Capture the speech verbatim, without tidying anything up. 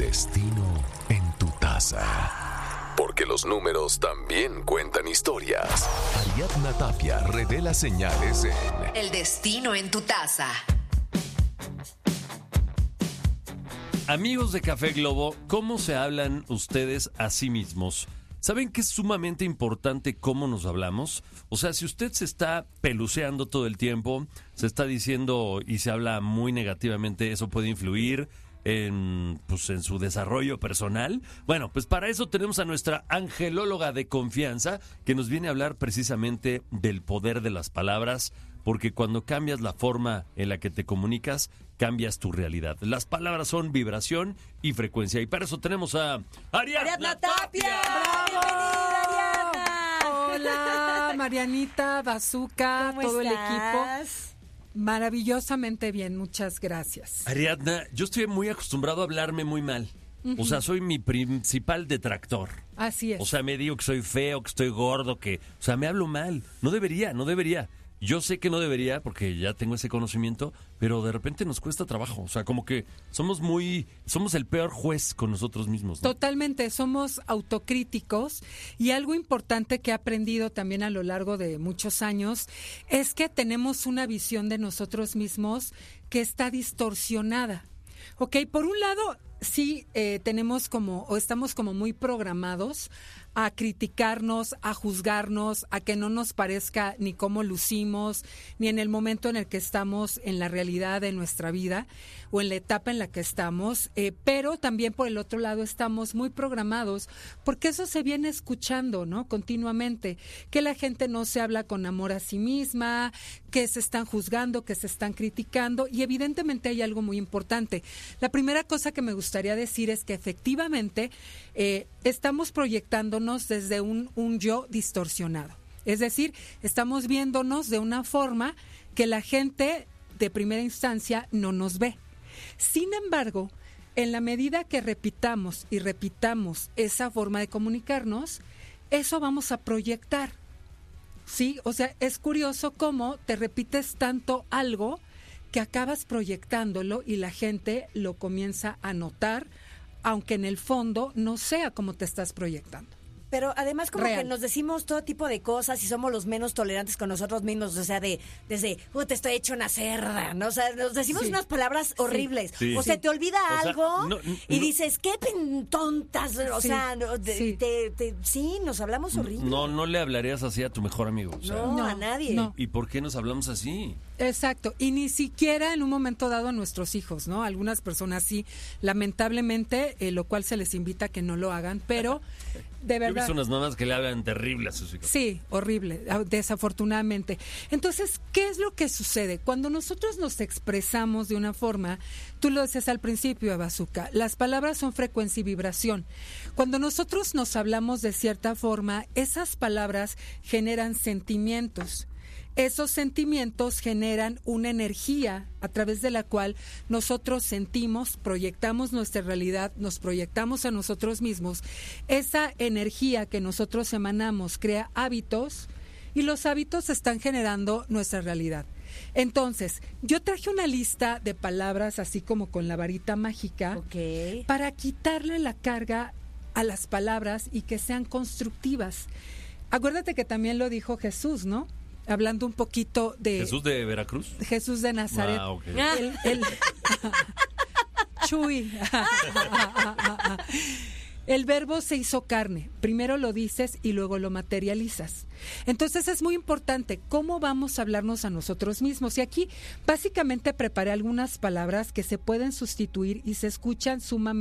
destino en tu taza. Porque los números también cuentan historias. Ariadna Tapia revela señales en El destino en tu taza. Amigos de Café Globo, ¿cómo se hablan ustedes a sí mismos? ¿Saben que es sumamente importante cómo nos hablamos? O sea, si usted se está peluceando todo el tiempo, se está diciendo y se habla muy negativamente, eso puede influir en, pues, en su desarrollo personal. Bueno, pues para eso tenemos a nuestra angelóloga de confianza, que nos viene a hablar precisamente del poder de las palabras, porque cuando cambias la forma en la que te comunicas, cambias tu realidad. Las palabras son vibración y frecuencia, y para eso tenemos a Ariadna, Ariadna Tapia. ¡Bravo! ¡Bienvenida, Ariadna! Hola, Marianita, Bazooka, todo el equipo. Maravillosamente bien, muchas gracias. Ariadna, yo estoy muy acostumbrado a hablarme muy mal. Uh-huh. O sea, soy mi principal detractor. Así es. O sea, me digo que soy feo, que estoy gordo, que... O sea, me hablo mal. No debería, no debería. Yo sé que no debería porque ya tengo ese conocimiento, pero de repente nos cuesta trabajo. O sea, como que somos muy... Somos el peor juez con nosotros mismos, ¿no? Totalmente, somos autocríticos, y algo importante que he aprendido también a lo largo de muchos años es que tenemos una visión de nosotros mismos que está distorsionada. Ok, por un lado, sí eh, tenemos como, o estamos como muy programados a criticarnos, a juzgarnos, a que no nos parezca ni cómo lucimos, ni en el momento en el que estamos en la realidad de nuestra vida o en la etapa en la que estamos, eh, pero también por el otro lado estamos muy programados, porque eso se viene escuchando, ¿no? Continuamente, que la gente no se habla con amor a sí misma, que se están juzgando, que se están criticando, y evidentemente hay algo muy importante. La primera cosa que me gustaría decir es que efectivamente eh, estamos proyectándonos desde un, un yo distorsionado. Es decir, estamos viéndonos de una forma que la gente de primera instancia no nos ve. Sin embargo, en la medida que repitamos y repitamos esa forma de comunicarnos, eso vamos a proyectar. ¿Sí? O sea, es curioso cómo te repites tanto algo que acabas proyectándolo y la gente lo comienza a notar, aunque en el fondo no sea como te estás proyectando. Pero además como Real. que nos decimos todo tipo de cosas y somos los menos tolerantes con nosotros mismos, o sea, de desde, uh, te estoy hecho una cerda, ¿no? O sea, nos decimos Sí. unas palabras horribles. Sí. O se te olvida O sea, algo no, no, y no. dices, qué pen- tontas, o Sí. sea, no, de- Sí. te- te- sí, nos hablamos horrible. No, no le hablarías así a tu mejor amigo. O sea, No, No, a nadie. no. ¿y por qué nos hablamos así? Exacto, y ni siquiera en un momento dado a nuestros hijos, ¿no? Algunas personas sí, lamentablemente, eh, lo cual se les invita a que no lo hagan, pero de Yo he verdad... visto unas mamás que le hablan terrible a sus hijos. Sí, horrible, desafortunadamente. Entonces, ¿qué es lo que sucede? Cuando nosotros nos expresamos de una forma, tú lo decías al principio, Bazooka, las palabras son frecuencia y vibración. Cuando nosotros nos hablamos de cierta forma, esas palabras generan sentimientos. Esos sentimientos generan una energía a través de la cual nosotros sentimos, proyectamos nuestra realidad, nos proyectamos a nosotros mismos. Esa energía que nosotros emanamos crea hábitos, y los hábitos están generando nuestra realidad. Entonces, yo traje una lista de palabras así como con la varita mágica, Ok. para quitarle la carga a las palabras y que sean constructivas. Acuérdate que también lo dijo Jesús, ¿no? Hablando un poquito de ¿Jesús de Veracruz? Jesús de Nazaret. Ah, ok. El, el- Chuy. El verbo se hizo carne. Primero lo dices y luego lo materializas. Entonces es muy importante cómo vamos a hablarnos a nosotros mismos. Y aquí básicamente preparé algunas palabras que se pueden sustituir y se escuchan sumamente